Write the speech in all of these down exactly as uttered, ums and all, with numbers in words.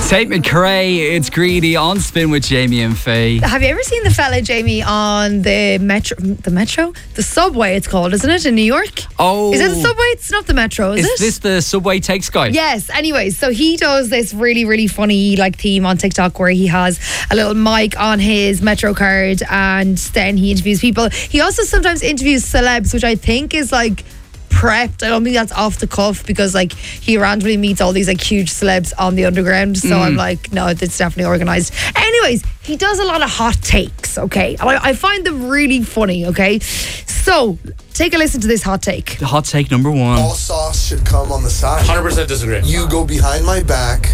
Tate McRae, it's Greedy on Spin with Jamie and Faye. Have you ever seen the fella, Jamie, on the metro? The metro? The subway, it's called, isn't it, in New York? Oh. Is it the subway? It's not the metro, is, is it? Is this the subway takes guy? Yes. Anyways, so he does this really, really funny like theme on TikTok where he has a little mic on his Metro card and then he interviews people. He also sometimes interviews celebs, which I think is like prepped. I don't think that's off the cuff because like he randomly meets all these like huge celebs on the underground, so mm. I'm like, no, it's definitely organised. Anyways, he does a lot of hot takes, okay, and I, I find them really funny, okay. So take a listen to this hot take. The hot take number one: all sauce should come on the side. one hundred percent disagree. You go behind my back,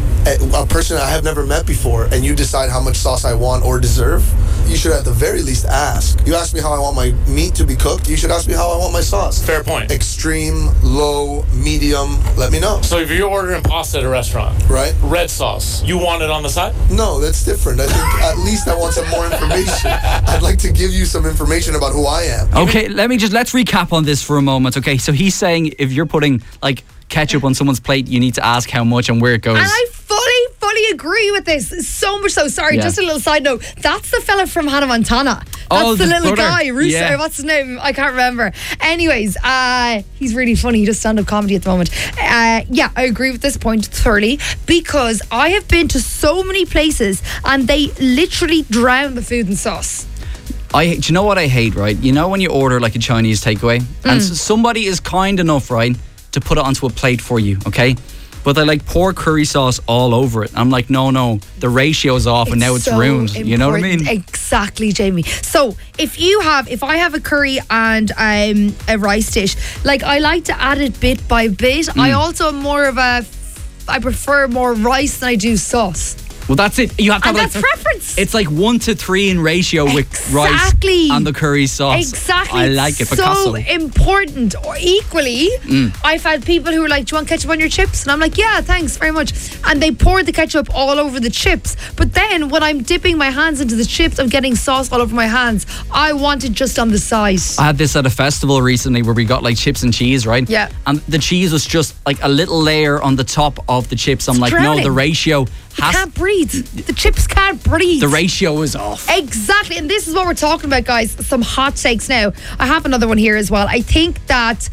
a person I have never met before, and you decide how much sauce I want or deserve. You should at the very least ask. You ask me how I want my meat to be cooked, you should ask me how I want my sauce. Fair point. Extreme, low, medium, let me know. So if you're ordering pasta at a restaurant, right? Red sauce, you want it on the side? No, that's different. I think at least I want some more information. I'd like to give you some information about who I am. Okay, let me just, let's recap on this for a moment, okay? So he's saying if you're putting like ketchup on someone's plate, you need to ask how much and where it goes. And I fully, fully agree with this. So much so. Sorry, yeah. Just a little side note. That's the fella from Hannah Montana. That's oh, the little brother. guy. Russo. Yeah. What's his name? I can't remember. Anyways, uh, he's really funny. He does stand-up comedy at the moment. Uh, yeah, I agree with this point thoroughly because I have been to so many places and they literally drown the food in sauce. I, do you know what I hate, right? You know when you order like a Chinese takeaway mm. and somebody is kind enough, right, to put it onto a plate for you, okay? But they like pour curry sauce all over it. I'm like, no, no, the ratio's off, it's and now it's so ruined. Important. You know what I mean? Exactly, Jamie. So if you have, if I have a curry and um, a rice dish, like I like to add it bit by bit. Mm. I also am more of a, I prefer more rice than I do sauce. Well, that's it. You have to and have that's like, preference. It's like one to three in ratio exactly. with rice and the curry sauce. Exactly. I like it. So Picasso. important. Or equally, mm. I've had people who are like, "Do you want ketchup on your chips?" And I'm like, "Yeah, thanks very much." And they pour the ketchup all over the chips. But then when I'm dipping my hands into the chips, I'm getting sauce all over my hands. I want it just on the side. I had this at a festival recently where we got like chips and cheese, right? Yeah. And the cheese was just like a little layer on the top of the chips. I'm it's like, drowning. no, the ratio has... You can't breathe. The chips can't breathe. The ratio is off. Exactly. And this is what we're talking about, guys. Some hot takes now. I have another one here as well. I think that...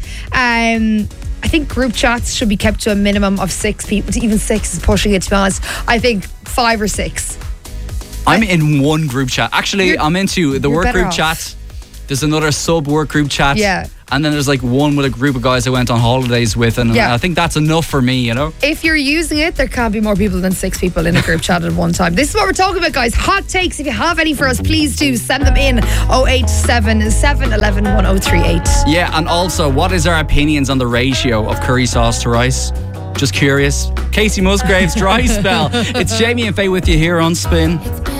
um I think group chats should be kept to a minimum of six people. Even six is pushing it, to be honest. I think five or six. I'm I, in one group chat. Actually, I'm into the work group off. chat. There's another sub work group chat. Yeah. And then there's like one with a group of guys I went on holidays with. And yeah. I think that's enough for me, you know? If you're using it, there can't be more people than six people in a group chat at one time. This is what we're talking about, guys. Hot takes. If you have any for us, please do send them in. oh eight seven, seven one one, one oh three eight. Yeah, and also, what is our opinions on the ratio of curry sauce to rice? Just curious. Casey Musgraves, Dry Spell. It's Jamie and Faye with you here on Spin.